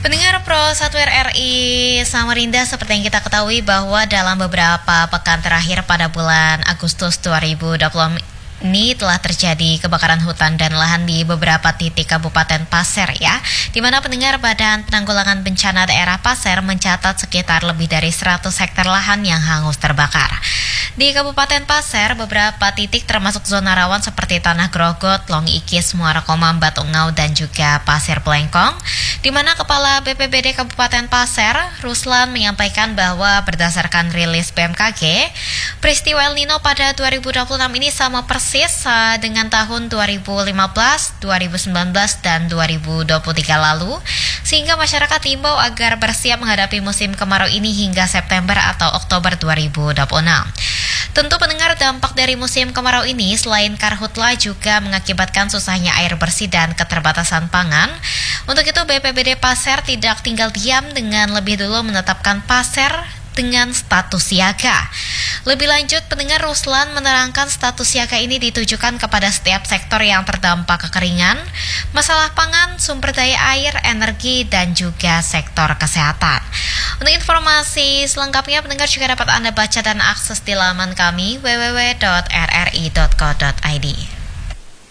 Pendengar Pro 1 RRI Samarinda, seperti yang kita ketahui bahwa dalam beberapa pekan terakhir pada bulan Agustus 2020 ini telah terjadi kebakaran hutan dan lahan di beberapa titik Kabupaten Pasir ya, di mana pendengar Badan Penanggulangan Bencana Daerah Pasir mencatat sekitar lebih dari 100 hektar lahan yang hangus terbakar. Di Kabupaten Pasir, beberapa titik termasuk zona rawan seperti Tanah Grogot, Long Ikis, Muara Komam, Batu Ngau, dan juga Pasir Pelengkong, di mana Kepala BPBD Kabupaten Pasir, Ruslan, menyampaikan bahwa berdasarkan rilis BMKG, peristiwa El Nino pada 2026 ini sama persis dengan tahun 2015, 2019, dan 2023 lalu, sehingga masyarakat diimbau agar bersiap menghadapi musim kemarau ini hingga September atau Oktober 2026. Tentu pendengar, dampak dari musim kemarau ini selain karhutla juga mengakibatkan susahnya air bersih dan keterbatasan pangan. Untuk itu BPBD Pasir tidak tinggal diam dengan lebih dulu menetapkan Pasir dengan status siaga. Lebih lanjut, pendengar, Ruslan menerangkan status siaga ini ditujukan kepada setiap sektor yang terdampak kekeringan, masalah pangan, sumber daya air, energi, dan juga sektor kesehatan. Untuk informasi selengkapnya, pendengar juga dapat Anda baca dan akses di laman kami www.rri.co.id.